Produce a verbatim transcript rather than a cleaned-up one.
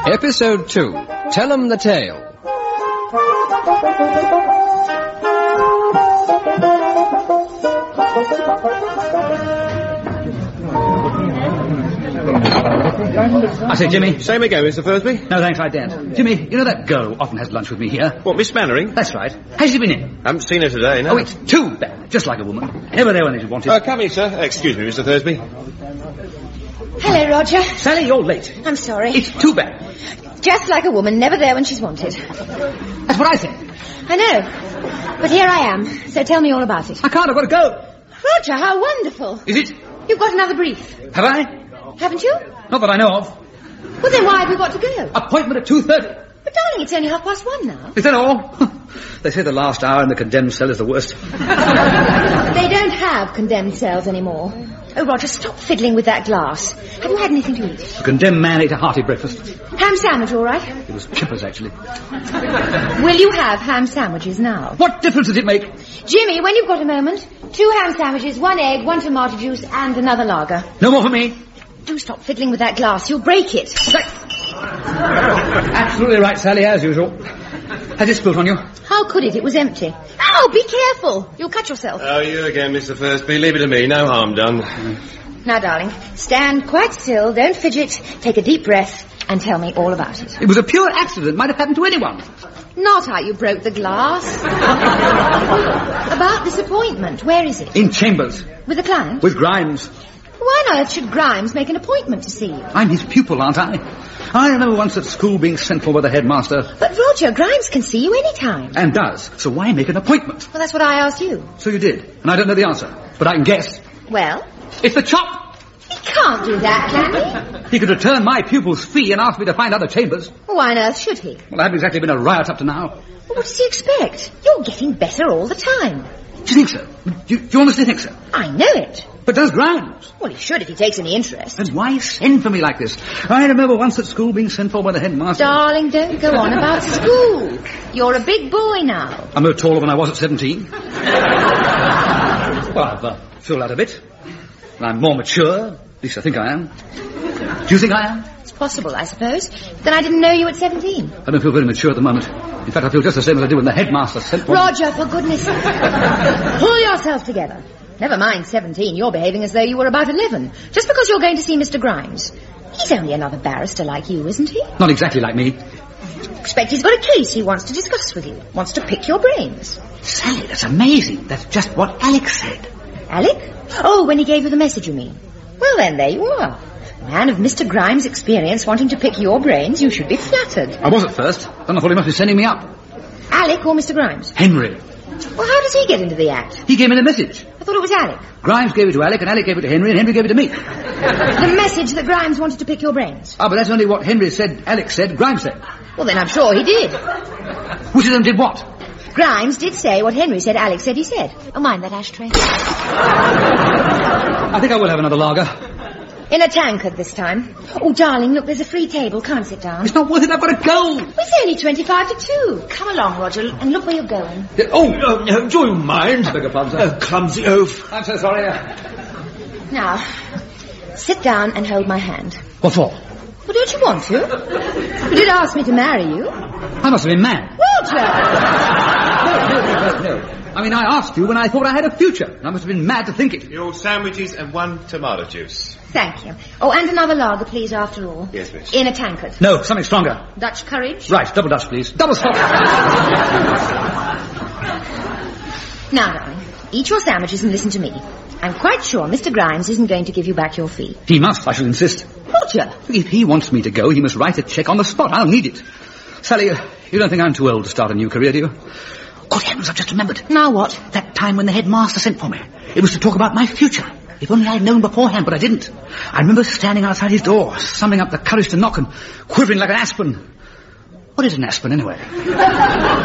Episode two. Tell 'em the tale. I say, Jimmy. Same again, Mister Thursby? No, thanks, I daren't. Jimmy, you know that girl who often has lunch with me here? What, Miss Mannering? That's right. Has she been in? Haven't seen her today, no. Oh, it's too bad. Just like a woman. Never there when she wanted. Uh, come in, sir. Excuse me, Mister Thursby. Hello, Roger. Sally, you're late. I'm sorry. It's too bad. Just like a woman, never there when she's wanted. That's what I said. I know. But here I am. So tell me all about it. I can't. I've got to go. Roger, how wonderful. Is it? You've got another brief. Have I? Haven't you? Not that I know of. Well, then why have you got to go? Appointment at two thirty. But, darling, it's only half past one now. Is that all? They say the last hour in the condemned cell is the worst. They don't have condemned cells anymore. Oh, Roger, stop fiddling with that glass. Have you had anything to eat? The condemned man ate a hearty breakfast. Ham sandwich, all right? It was chippers, actually. Will you have ham sandwiches now? What difference does it make? Jimmy, when you've got a moment, two ham sandwiches, one egg, one tomato juice, and another lager. No more for me. Do stop fiddling with that glass. You'll break it. Absolutely right, Sally, as usual. Has it spilt on you? How could it? It was empty. Oh, be careful. You'll cut yourself. Oh, you again, Mister Thursby. Leave it to me. No harm done. Now, darling, stand quite still. Don't fidget. Take a deep breath and tell me all about it. It was a pure accident. Might have happened to anyone. Not how you broke the glass. About this appointment. Where is it? In Chambers. With the client? With Grimes. Why on earth should Grimes make an appointment to see you? I'm his pupil, aren't I? I remember once at school being sent for by the headmaster. But, Roger, Grimes can see you any time. And does. So why make an appointment? Well, that's what I asked you. So you did. And I don't know the answer. But I can guess. Well? It's the chop! He can't do that, can he? He could return my pupil's fee and ask me to find other chambers. Why on earth should he? Well, I haven't exactly been a riot up to now. Well, what does he expect? You're getting better all the time. Do you think so? Do you, do you honestly think so? I know it. But does Grimes? Well, he should if he takes any interest. Then why send for me like this? I remember once at school being sent for by the headmaster. Darling, don't go on about school. You're a big boy now. I'm no taller than I was at seventeen. Well, I've uh, filled out a bit. And I'm more mature. At least I think I am. Do you think I am? It's possible, I suppose. Then I didn't know you at seventeen. I don't feel very mature at the moment. In fact, I feel just the same as I did when the headmaster sent for me. Roger, for goodness sake. Pull yourself together. Never mind seventeen, you're behaving as though you were about eleven. Just because you're going to see Mister Grimes. He's only another barrister like you, isn't he? Not exactly like me. Expect he's got a case he wants to discuss with you. Wants to pick your brains. Sally, that's amazing. That's just what Alex said. Alec? Oh, when he gave you the message, you mean? Well, then, there you are. A man of Mister Grimes' experience wanting to pick your brains, you should be flattered. I was at first. Then I thought he must be sending me up. Alec or Mister Grimes? Henry. Well, how does he get into the act? He gave me the message. I thought it was Alec. Grimes gave it to Alec, and Alec gave it to Henry, and Henry gave it to me. The message that Grimes wanted to pick your brains? Ah, but that's only what Henry said, Alec said, Grimes said. Well, then I'm sure he did. Which of them did what? Grimes did say what Henry said Alec said he said. Oh, mind that ashtray. I think I will have another lager. In a tankard this time. Oh, darling, look, there's a free table. Come and sit down. It's not worth it. I've got to go. It's only twenty-five to two. Come along, Roger, and look where you're going. Oh, uh, do you mind? I beg your pardon, sir. Oh, clumsy oaf. I'm so sorry. Now, sit down and hold my hand. What for? Well, don't you want to? You did ask me to marry you. I must have been mad. Roger! No, no, no, no. I mean, I asked you when I thought I had a future. I must have been mad to think it. Your sandwiches and one tomato juice. Thank you. Oh, and another lager, please, after all. Yes, miss. In a tankard. No, something stronger. Dutch courage? Right, double Dutch, please. Double stop. Now, darling, eat your sandwiches and listen to me. I'm quite sure Mister Grimes isn't going to give you back your fee. He must, I shall insist. Roger! If he wants me to go, he must write a cheque on the spot. I'll need it. Sally, you don't think I'm too old to start a new career, do you? Good heavens, I've just remembered. Now what? That time when the headmaster sent for me. It was to talk about my future. If only I'd known beforehand, but I didn't. I remember standing outside his door, summoning up the courage to knock and quivering like an aspen. What is an aspen, anyway?